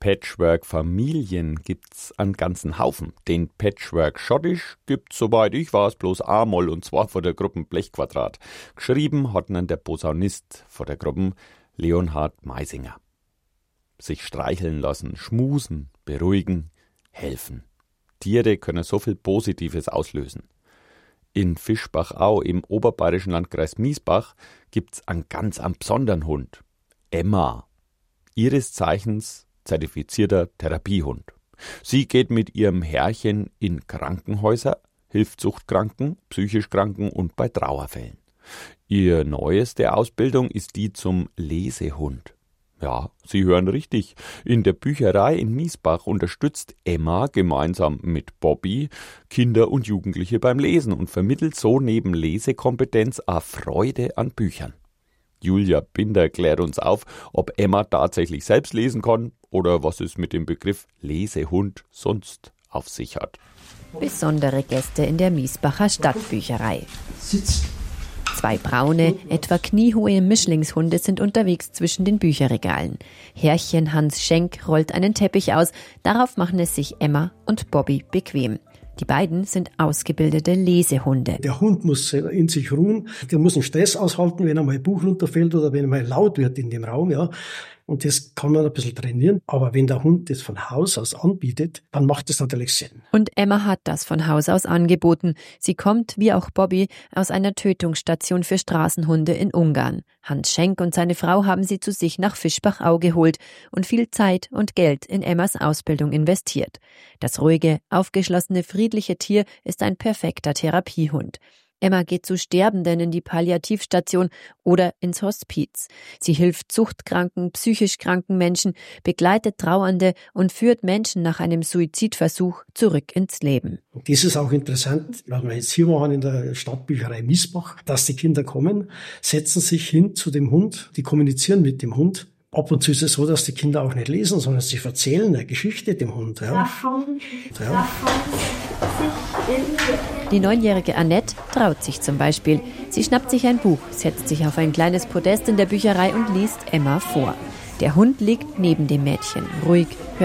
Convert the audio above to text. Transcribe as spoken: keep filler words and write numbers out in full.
Patchwork-Familien gibt's einen ganzen Haufen. Den Patchwork Schottisch gibt's, soweit ich weiß, bloß A-Moll und zwar vor der Gruppe Blechquadrat. Geschrieben hat ihn der Posaunist vor der Gruppe Leonhard Meisinger. Sich streicheln lassen, schmusen, beruhigen, helfen. Tiere können so viel Positives auslösen. In Fischbachau im oberbayerischen Landkreis Miesbach gibt's einen ganz einen besonderen Hund. Emma. Ihres Zeichens zertifizierter Therapiehund. Sie geht mit ihrem Herrchen in Krankenhäuser, hilft Suchtkranken, psychisch Kranken und bei Trauerfällen. Ihr neueste Ausbildung ist die zum Lesehund. Ja, Sie hören richtig. In der Bücherei in Miesbach unterstützt Emma gemeinsam mit Bobby Kinder und Jugendliche beim Lesen und vermittelt so neben Lesekompetenz auch Freude an Büchern. Julia Binder klärt uns auf, ob Emma tatsächlich selbst lesen kann oder was es mit dem Begriff Lesehund sonst auf sich hat. Besondere Gäste in der Miesbacher Stadtbücherei. Zwei braune, etwa kniehohe Mischlingshunde sind unterwegs zwischen den Bücherregalen. Herrchen Hans Schenk rollt einen Teppich aus, darauf machen es sich Emma und Bobby bequem. Die beiden sind ausgebildete Lesehunde. Der Hund muss in sich ruhen, der muss einen Stress aushalten, wenn einmal ein Buch runterfällt oder wenn einmal laut wird in dem Raum, ja. Und das kann man ein bisschen trainieren. Aber wenn der Hund das von Haus aus anbietet, dann macht das natürlich Sinn. Und Emma hat das von Haus aus angeboten. Sie kommt, wie auch Bobby, aus einer Tötungsstation für Straßenhunde in Ungarn. Hans Schenk und seine Frau haben sie zu sich nach Fischbachau geholt und viel Zeit und Geld in Emmas Ausbildung investiert. Das ruhige, aufgeschlossene, friedliche Tier ist ein perfekter Therapiehund. Emma geht zu Sterbenden in die Palliativstation oder ins Hospiz. Sie hilft suchtkranken, psychisch kranken Menschen, begleitet Trauernde und führt Menschen nach einem Suizidversuch zurück ins Leben. Und das ist auch interessant, was wir jetzt hier machen in der Stadtbücherei Miesbach, dass die Kinder kommen, setzen sich hin zu dem Hund, die kommunizieren mit dem Hund. Ab und zu ist es so, dass die Kinder auch nicht lesen, sondern sie erzählen eine Geschichte dem Hund. Ja. Davon, ja. davon sich in Die neunjährige Annette traut sich zum Beispiel. Sie schnappt sich ein Buch, setzt sich auf ein kleines Podest in der Bücherei und liest Emma vor. Der Hund liegt neben dem Mädchen, ruhig, hört